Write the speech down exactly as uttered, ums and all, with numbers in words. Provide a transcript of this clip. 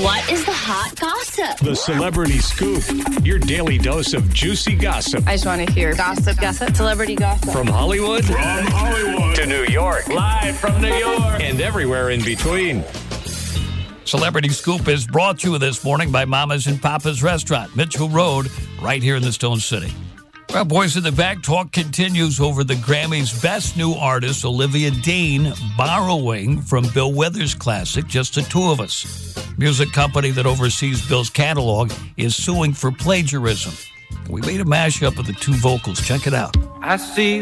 What is the hot gossip? The Celebrity Scoop, your daily dose of juicy gossip. I just want to hear gossip, gossip, celebrity gossip. From Hollywood, from Hollywood to New York, live from New York, and everywhere in between. Celebrity Scoop is brought to you this morning by Mama's and Papa's Restaurant, Mitchell Road, right here in the Stone City. Well, boys in the bag talk continues over the Grammys' best new artist, Olivia Dean, borrowing from Bill Withers' classic, Just the Two of Us. Music company that oversees Bill's catalog is suing for plagiarism. We made a mashup of the two vocals. Check it out. I see